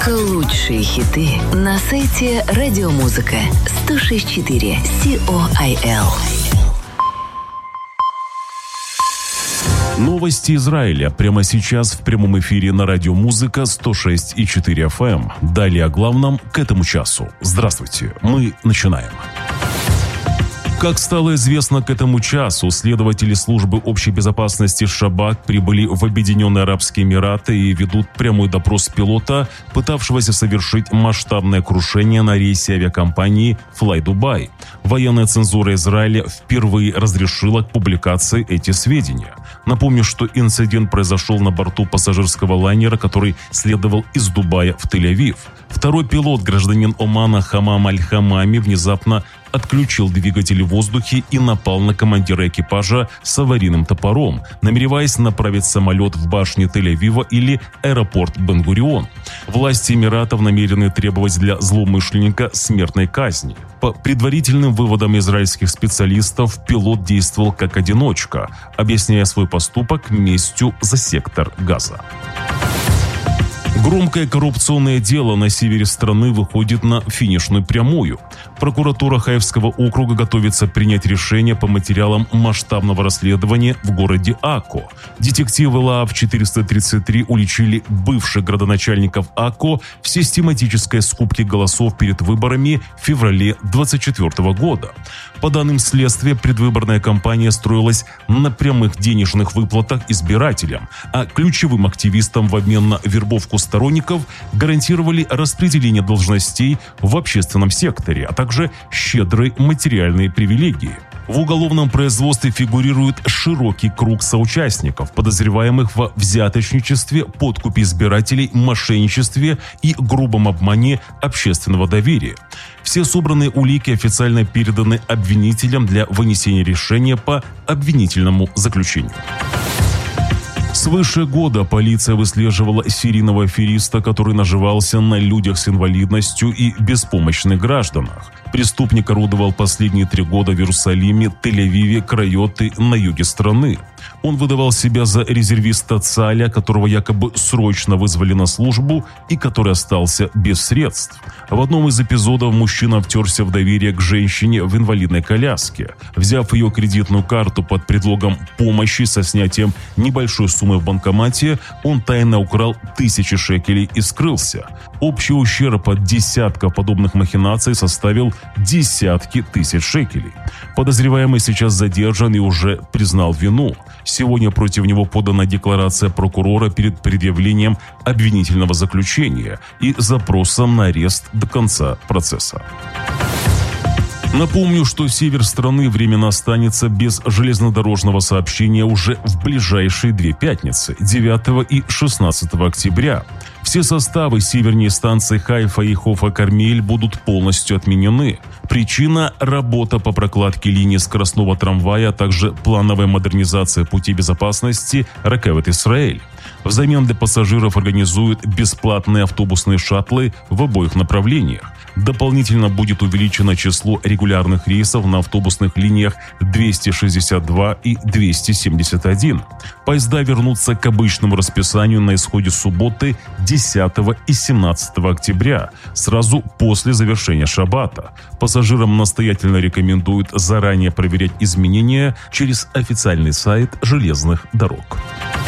Только лучшие хиты на сайте Радиомузыка 106.4 COIL. Новости Израиля прямо сейчас в прямом эфире на Радиомузыка 106.4 FM. Далее о главном к этому часу. Здравствуйте, мы начинаем. Как стало известно к этому часу, следователи службы общей безопасности Шабак прибыли в Объединенные Арабские Эмираты и ведут прямой допрос пилота, пытавшегося совершить масштабное крушение на рейсе авиакомпании Fly Dubai. Военная цензура Израиля впервые разрешила к публикации эти сведения. Напомню, что инцидент произошел на борту пассажирского лайнера, который следовал из Дубая в Тель-Авив. Второй пилот, гражданин Омана Хамам Аль-Хамами, внезапно отключил двигатели в воздухе и напал на командира экипажа с аварийным топором, намереваясь направить самолет в башню Тель-Авива или аэропорт Бен-Гурион. Власти Эмиратов намерены требовать для злоумышленника смертной казни. По предварительным выводам израильских специалистов, пилот действовал как одиночка, объясняя свой поступок местью за сектор Газа. Громкое коррупционное дело на севере страны выходит на финишную прямую. Прокуратура Хаевского округа готовится принять решение по материалам масштабного расследования в городе Акко. Детективы ЛААФ-433 уличили бывших градоначальников Акко в систематической скупке голосов перед выборами в феврале 2024 года. По данным следствия, предвыборная кампания строилась на прямых денежных выплатах избирателям, а ключевым активистам в обмен на вербовку сторонников гарантировали распределение должностей в общественном секторе, а также щедрые материальные привилегии. В уголовном производстве фигурирует широкий круг соучастников, подозреваемых во взяточничестве, подкупе избирателей, мошенничестве и грубом обмане общественного доверия. Все собранные улики официально переданы обвинителям для вынесения решения по обвинительному заключению. Свыше года полиция выслеживала серийного афериста, который наживался на людях с инвалидностью и беспомощных гражданах. Преступник орудовал последние 3 года в Иерусалиме, Тель-Авиве, Крайоте на юге страны. Он выдавал себя за резервиста ЦАЛЯ, которого якобы срочно вызвали на службу и который остался без средств. В одном из эпизодов мужчина втерся в доверие к женщине в инвалидной коляске. Взяв ее кредитную карту под предлогом помощи со снятием небольшой суммы в банкомате, он тайно украл 1000 шекелей и скрылся. Общий ущерб от десятков подобных махинаций составил десятки тысяч шекелей. Подозреваемый сейчас задержан и уже признал вину. Сегодня против него подана декларация прокурора перед предъявлением обвинительного заключения и запросом на арест до конца процесса. Напомню, что север страны временно останется без железнодорожного сообщения уже в ближайшие 2 пятницы – 9 и 16 октября. Все составы севернее станций Хайфа и Хофа-Кармель будут полностью отменены. Причина – работа по прокладке линии скоростного трамвая, а также плановая модернизация путей безопасности Рекевет Исраэль. Взамен для пассажиров организуют бесплатные автобусные шаттлы в обоих направлениях. Дополнительно будет увеличено число регулярных рейсов на автобусных линиях 262 и 271. Поезда вернутся к обычному расписанию на исходе субботы 10 и 17 октября, сразу после завершения шаббата. Пассажирам настоятельно рекомендуют заранее проверять изменения через официальный сайт железных дорог.